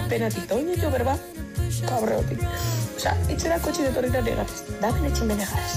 penatik, da oin jo berba, kabreotik. Osa, itxera kotxe detorrita negarez, da benetxin benegarez.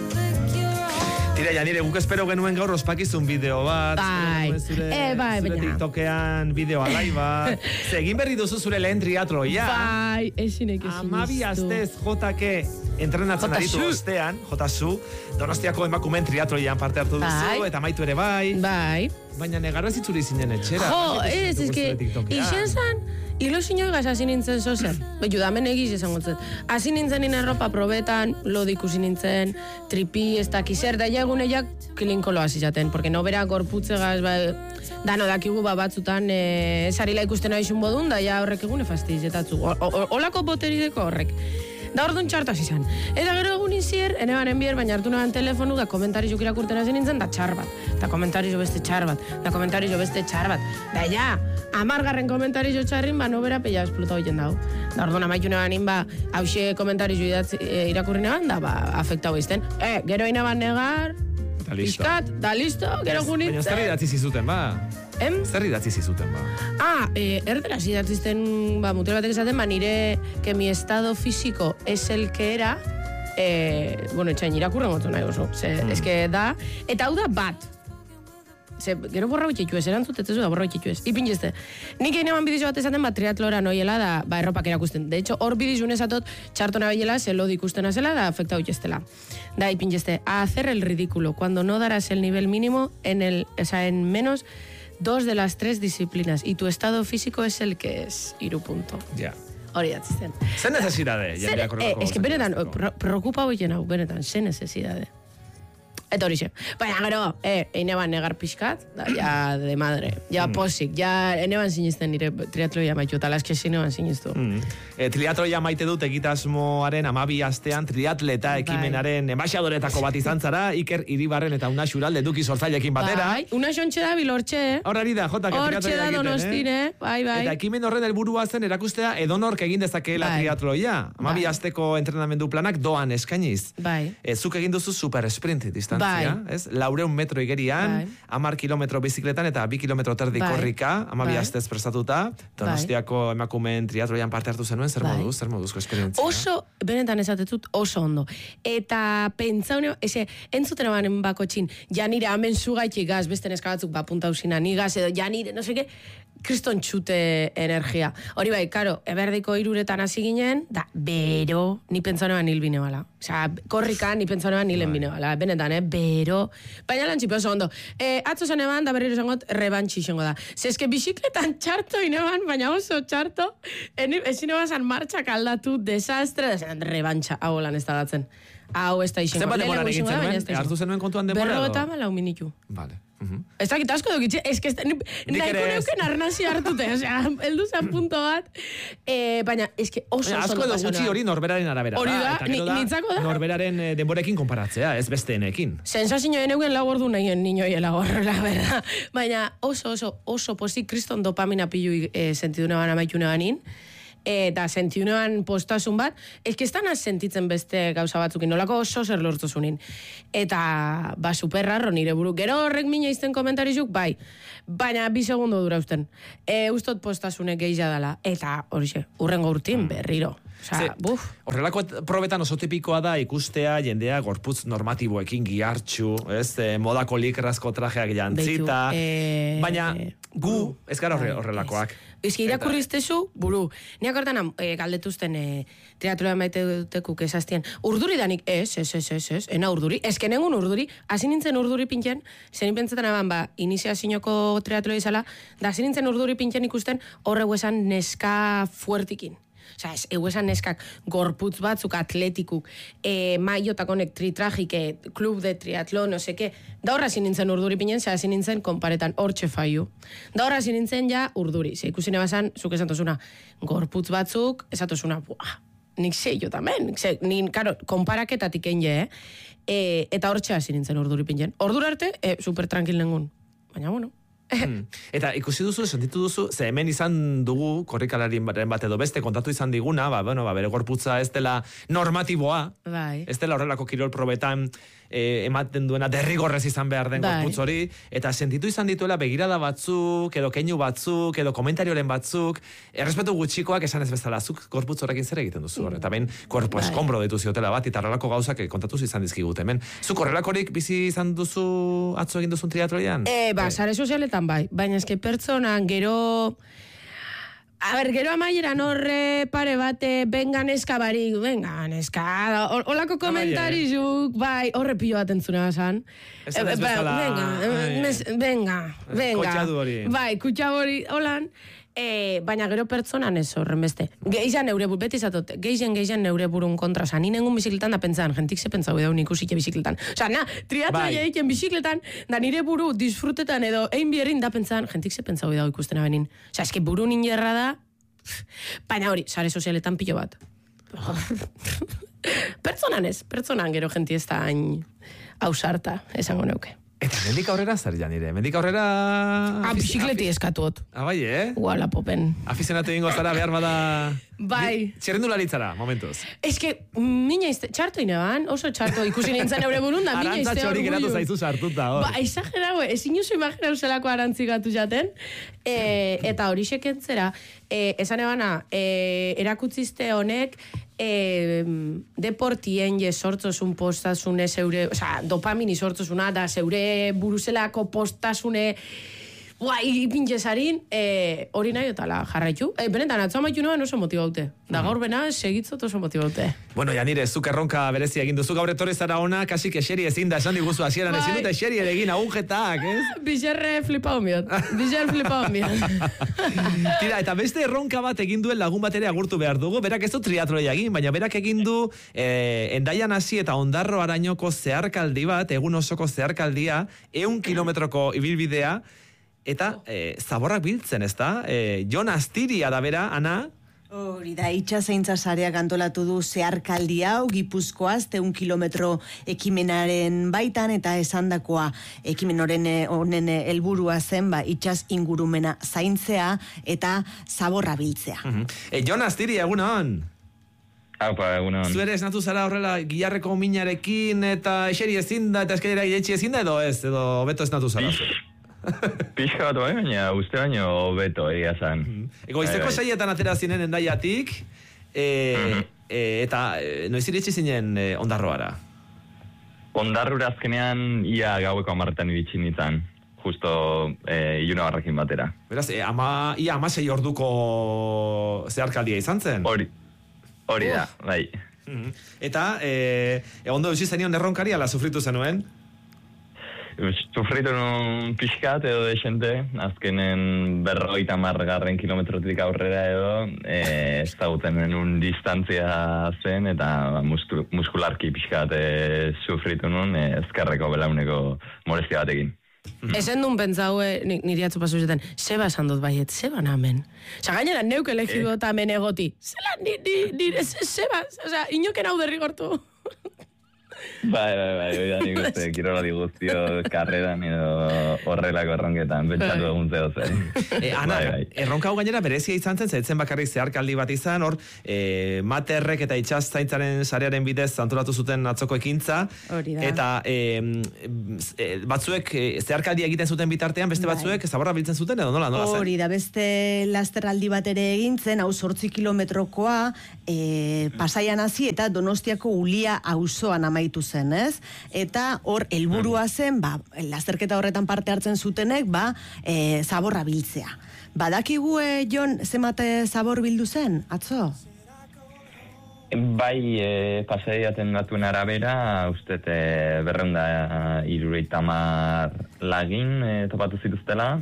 Tira, Janire, guk espero genuen gaur ospakizun bideo bat. Bai, zure TikTokean bideoa laiba. Egin berri duzu zure lehen triatloia. Bai, esinek ezin iztu. 12 astez jotake entrenatzen aritu ostean, jotazu, Donostiako emakumeen triatloian parte hartu duzu, eta maitu ere bai. Bai. Baina negarra zitzuri zinen etxera. Jo, ixen zan, ilusio igaz hasi nintzen zozer. Betu, damen egiz esango zet. Hasi nintzen nina ropa probetan, lodik usi nintzen, tripi, ez dakizer, da jaguneiak kilinkolo hasi jaten, porque nobera gorputzegaz, dano dakigu batzutan esarila ikusten aizun bodun, da ja horrek egune fastizetatzu. Olako boterideko horrek. Da orduan txartu hasi zen. Eta gero egun izier, ene baren bier, baina hartu nahan telefonu, da komentarizo irakurten hasi nintzen, da txar bat. Da komentarizo beste txar bat. Da komentarizo beste txar bat. Da ja, 10 komentarizo txarrin, nobera peia esplota hoien dau. Da orduan amaitu nebanin, hause komentarizo irakurri neban, da afektau izten. Gero inaban negar, piskat, da listo, gero junintzen. Baina zerri datzi zizuten, Zer idatzi zizuten, erderaz idatzizten, mutil batek esaten, nire que mi estado físico es el que era, etxain irakurra motu nahi oso, eske da, eta hau da bat. Gero borra bitxetu ez, erantzutetzezu da borra bitxetu ez. Ipin jeste, nik egin eman bidizo bat esaten, triatlora noiela da, erropak erakusten. De hecho, hor bidizun esatot, txarto nabilela, zelo dikusten azela, da afekta hoiestela. Da, ipin jeste, a hacer el ridículo, cuando no darás el nivel mínimo en menos 2 de las 3 disciplinas, y tu estado físico es el que es, 3 punto. Ja. Hori datzizten. Zen necesidade? Es que benetan, preocupa hoien hau, benetan, zen necesidade. Eta hori xe. Baina gero, eneban negar pixkat, ja de madre, ja posik, ja eneban sinisten nire triatloia maitu, eta laske eneban sinistu. Triatloia maite dut egitasmoaren 12 astean triatleta ekimenaren embaixadoretako bat izan zara, Iker Iribarren eta Una Xuralde Duki sortzailekin batera. Bai, Una xontxe da bilortxe, Horrari da, jota, hortxe da Donostine, bai. Eta ekimen horren helburua zen erakustea edonork egin dezakeela triatloia. 12 asteko entrenamendu planak doan eskainiz. Bai. Zuk egin duzu super sprint distantzia. 400 metro igerian, 10 kilometro bizikletan eta 2 kilometro terdi korrika, 12 astez prestatuta, Donostiako emakumeen triatloian parte hartu zenuen, zer moduzko esperientzia? Oso, benetan esatetut, oso ondo. Eta pentsaune, entzuten abanen bako txin, janire amen zugaitik gaz, beste neskabatzuk punta usina, nigaz edo janire, no seke, kriston txute energia. Hori bai, karo, eberdiko 3 hasi ginen, da, bero, ni pentsanean hil bine bala. Osea, korrika, ni pentsanean hilen bine bala. Benetan, bero. Baina lantxipe oso ondo. Atzo zen eban, da berriro zangot, rebantxi izango da. Zezke bisikletan txarto ineban, baina oso txarto, ezin ebazan martxak aldatu, desastre, rebantxa, hau lan ez da datzen. Hau ez da izango. Zenbat demoran egin zenuen? Hartu zenuen kontuan demora? 54 minitu. Vale. Ez dakit asko dukitxe, ez que nahiko neuken arnazi hartute, osea, heldu zen punto bat, baina, ez que oso asko edo gutxi hori norberaren arabera. Hori da, nintzako da. Norberaren denborekin konparatzea, ez besteenekin. Sensazioen euken lagordu nahien niñoiela horrela, berda. Baina oso pozik kriston dopamina pilu sentiduna baina maitu neganin, eta sentiunean postasun bat, estan sentitzen beste gauza batzukin, nolako oso zer lortuzunin. Eta, superrarro nire buru. Gero horrek mina izten komentarizuk, bai. Baina 2 segundo dura usten. Ustot postasunek gehia dela. Eta, horixe, urrengo urtin berriro. Horrelako probetan oso tipikoa da ikustea jendea gorputz normatiboekin gihartxu, modako likrazko trajeak jantzita, baina gu, ez gara horrelakoak. Ez que irakurriztezu, buru. Niak hortan galdetuzten triatloa maite dutekuk esaztien. Urduri danik, ez, ena urduri. Ez que nengun urduri, hasi nintzen urduri pintzen, zenin pentsetan aban, iniziazinoko triatloa izala, da hasi nintzen urduri pintzen ikusten horregu esan neska fuertikin. Osa, esan neskak gorputz batzuk, atletikuk, maiotakonek tritrajike, klub de triatlon, no seke, da horra zinintzen urduri pinen, zera zinintzen konparetan hortxe faiu. Da horra zinintzen ja urduri, ze ikusin ebazan, zuk esatozuna, gorputz batzuk, esatozuna, nik zei jo tamen, karo, konparaketatik enge, eta hortxe hasi nintzen urduri pinen. Ordur arte, super tranquil nengun. Baina, bueno, Eta ikusi duzu, sentitu duzu, ze hemen izan dugu, korrikalarien bat edo beste kontatu izan diguna, bere gorputza ez dela normatiboa, ez dela horrelako kirol probetan ematen duena derrigorrez izan behar den gorputz hori, eta sentitu izan dituela begirada batzuk, edo keinu batzuk, edo komentarioren batzuk, errespetu gutxikoak esan ez bezala, zuk gorputz horrekin zer egiten duzu hor, eta ben, korpo eskombro ditu ziotela bat, eta horrelako gauzak kontatu izan dizkigut, hemen. Zuk horrelakorik bizi izan duzu, atzo egin duzun triatroian? Sare sozialetan bai, baina eske pertsonan gero amaieran horre pare bate, venga neska barik, venga neska, holako komentarizuk, bai, horre pilo bat entzuna zan. Venga, kutsa hori, holan, baina gero pertsonan ez horren beste. Geixan neure burun, beti zatot, geixen neure burun kontra, oza, ni nengun bizikletan da pentsaan, jentik ze pentsau edo nik usike bizikletan. Oza, triatloia egiten bizikletan, da nire buru disfrutetan edo ein bierrin da pentsaan, jentik ze pentsau edo ikustena benin. Oza, eske buru ninjerra da, baina hori, sare sozialetan pilo bat. Pertsonan gero jenti ez da hain ausarta, esango neuke. Eta mendik aurrera zer janire? Mendik aurrera... Bizikleti eskatuot. Bai, Guala popen. Afizionatu ingo zara behar bada... Bai. Txerrendularitzara, momentuz. Eske, mina txarto ineban, oso txarto ikusi nintzen eure burun da, mina Arantza txori geratu zaizu sartuta, hor. Ba, exagerau, ezin juzu imaginau zelako arantzikatu jaten. Eta hori sekentzera, esan ebana, erakutzizte honek, deportien sortzozun postasune zeure, oza, dopamini sortzozuna, da zeure buruzelako postasune, ipintxezarin, hori nahi otala jarraitu. Benetan, atzo amaitu noan oso motibaute. Da gaur bena, segitzot oso motibaute. Bueno, Janire, zuk erronka berezi egin duzu, gaur etorri zara ona, kasik eseri ezin da, esan diguzu hasieran ezin dut eseri ere egin agujetak, ez? Bizarre flipau miot. Tira, eta beste erronka bat egin duen lagun bat ere agurtu behar dugu, berak ez du triatloia egin, baina berak egin du Hendaian hasi eta Ondarro arainoko zeharkaldi bat, egun osoko zeharkaldia, 100 kilometroko ibilbidea, eta zaborrak biltzen, ez da? Jon Astiria da bera, Ana? Hori da, itxasaintza sareak antolatu du zeharkaldi hau, Gipuzkoaz, 100 kilometro ekimenaren baitan, eta esandakoa ekimen honen helburua zen, itxas ingurumena zaintzea eta zaborra biltzea. Jon Astiria, egunon? Aupa, egunon. Zu ere esnatu zara horrela gilarreko minarekin eta eseri ezin da eta eskelera iretsi ezin da edo ez, edo hobeto esnatu zara? Pixka bat baina, uste baino hobeto egia zan. Goizeko saietan atera zinen Hendaiatik, eta noiz iritsi zinen Ondarroara? Ondarrura azkenean ia gaueko 10 iritsi nintzen, justo iluna barrakin batera. Beraz, ia 16 orduko zeharkaldia izan zen? Hori da, bai. Eta, ondo eusi zenion erronkari ala sufritu zenuen? Sufritu nun pixkat edo desente, azkenen 50 kilometrotik aurrera edo, ez dagoten nun distantzia zen, eta muskularki pixkat sufritu nun, ezkerreko belauneko molestia batekin. Esen duen pentsau, niri atzu pasu zetan, zeba esan dut baiet, zeba namen. Osa, gainera, neuk elegidu eta hemen egoti. Zela, nire, zeba, osa, inoken hau derrigortu. Bai, nik uste, kirolari guztio karreran edo horrelako erronketan, pentsatu egun zeo zen. Ana, erronka hau gainera berezia izan zen, zetzen bakarrik zeharkaldi bat izan, hor, materrek eta itxas zaintzaren sarearen bidez antolatu zuten atzoko ekintza, eta batzuek zeharkaldi egiten zuten bitartean, beste batzuek zaborra biltzen zuten, edo nola zen? Hori da, beste lasteraldi bat ere egintzen, hau 8 kilometrokoa, Pasaian hasi eta Donostiako Ulia auzoan amaitu zen, ez? Eta hor, helburua zen, lasterketa horretan parte hartzen zutenek, zaborra biltzea. Badakigu, Jon, zemate zabor bildu zen, atzo? Bai, pasaiaten datuen arabera, ustez 270 lagin topatu zituztela,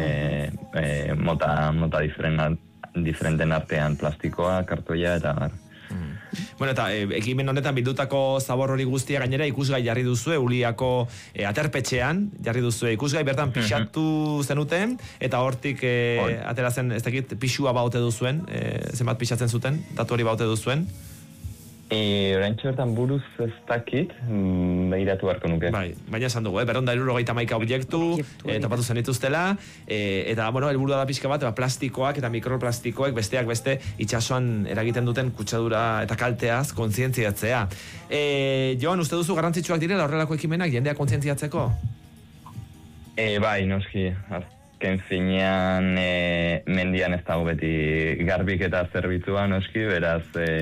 mota diferenten artean plastikoa, kartoia eta Bueno, eta ekimen honetan bildutako zabor hori guztia gainera ikusgai jarri duzue, Uliako aterpetxean jarri duzue ikusgai, bertan pixatu zenuten, eta hortik atera zen, ez dakit, pixua baute duzuen, zenbat pixatzen zuten, datu hori baute duzuen? Orain txortan buruz ez dakit, behiratu beharko nuke. Bai, baina esan dugu, 271 objektu, topatu zen dituztela, eta, bueno, helburua da pixka bat, plastikoak eta mikroplastikoek besteak beste itxasuan eragiten duten kutsadura eta kalteaz kontzientziatzea. Joan, uste duzu garrantzitsuak direla horrelako ekimenak jendeak kontzientziatzeko? Bai, noski, azken finean mendian ez dago beti garbik eta zerbitzua, noski, beraz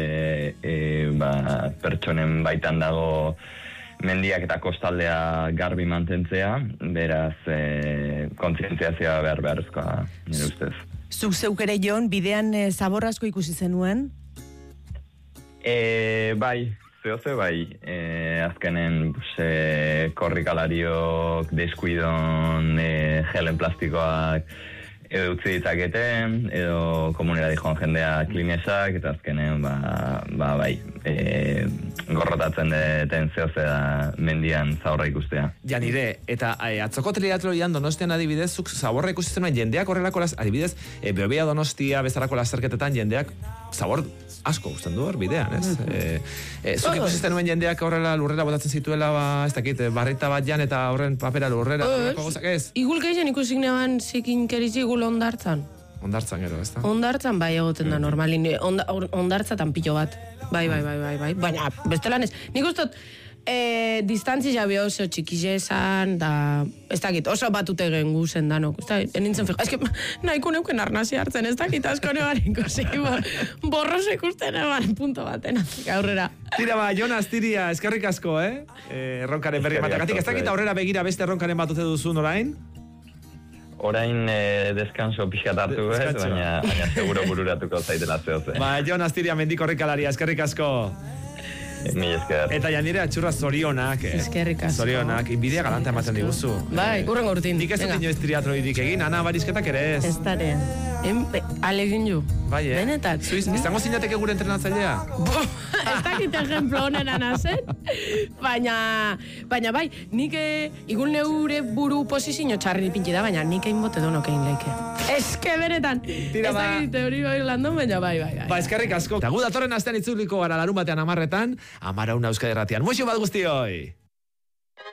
pertsonen baitan dago mendiak eta kostaldea garbi mantentzea, beraz kontzientziazioa beharrezkoa, nire ustez. Zuk zeuk ere, Jon, bidean zabor asko ikusi zenuen? Bai, bai, azkenen korrikalariok deskuidon gelen plastikoak edo utzi ditzaketen, edo komunera dijoan jendea klinesak, eta azkenen, bai, gorrotatzen deten da mendian zaborra ikustea. Ja, nire, eta atzoko triatloian Donostian adibidez, zuk zaborra ikusi zenuen jendeak horrelako, adibidez, Beobia Donostia bezalako lasterketetan jendeak zabor asko gusten du hor bidean, ez? Zuk ikusisten nuen jendeak horrela lurrera botatzen zituela, ez dakit, barrita bat jan eta horren papera lurrera, gozak ez? Igul gehiago ikusik neban zikin keriz igul ondartzan. Ondartzan gero, ez da? Ondartzan bai egoten da normalin, ondartzatan pilo bat. Bai. Baina, bestelan ez. Nik ustot, distantzia jabe oso txikize esan, da, ez dakit, oso batute gen guzen danok. Enintzen fijo, ezke, nahiko neuken arnasi hartzen, ez dakit asko neban ikusi, borroso ikusten eban, punto baten, aurrera. Tira ba, Jon Astiria, eskerrik asko, erronkaren berri matagatik. Ez dakit aurrera begira beste erronkaren bat dute duzun orain? Orain deskanso pixkat hartu, baina seguro bururatuko zaitela zehoze. Ba, Jon Astiria mendiko horrekalaria, eskerrik asko. Ni esker. Eta Janire atxurra zorionak. Eskerrik asko. Zorionak, inbidia galanta ematen diguzu. Bai, urrengo urtin. Nik ez dut inoiz triatroidik egin, Ana barizketak ere ez. Ez dare. Alegin ju. Bai, Benetan. Izango zinateke gure entrenatzailea? Ez dakit ejemplo honen anazen. Baina bai, nik igun neure buru posizio txarri pinti da, baina nik egin bote donok egin leike. Eske benetan. Ez dakit hori bai landon, baina bai. Ba, eskerrik asko. Eta gu datorren astean itzuliko gara larun batean 10:00, 11 Euskadi Irratian. Muixo bat guztioi!